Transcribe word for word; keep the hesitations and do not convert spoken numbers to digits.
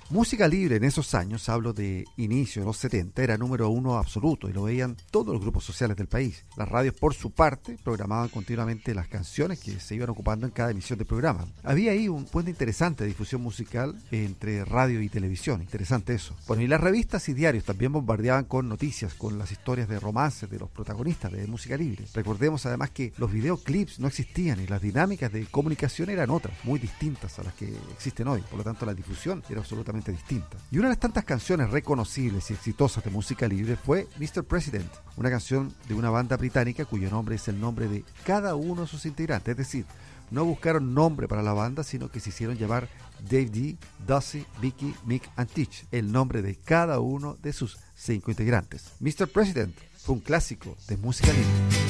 Música libre en esos años, hablo de inicio de los setenta, era número uno absoluto y lo veían todos los grupos sociales del país. Las radios, por su parte, programaban continuamente las canciones que se iban ocupando en cada emisión del programa. Había ahí un puente interesante de difusión musical entre radio y televisión, interesante eso. Bueno, y las revistas y diarios también bombardeaban con noticias, con las historias de romances de los protagonistas de música libre. Recordemos además que los videoclips no existían y las dinámicas de comunicación eran otras, muy distintas a las que existen hoy. Por lo tanto, la difusión era absolutamente distinta. Y una de las tantas canciones reconocibles y exitosas de música libre fue mister President, una canción de una banda británica cuyo nombre es el nombre de cada uno de sus integrantes. Es decir, no buscaron nombre para la banda, sino que se hicieron llamar Dave D, Dusty, Vicky, Mick and Teach, el nombre de cada uno de sus cinco integrantes. mister President fue un clásico de música libre.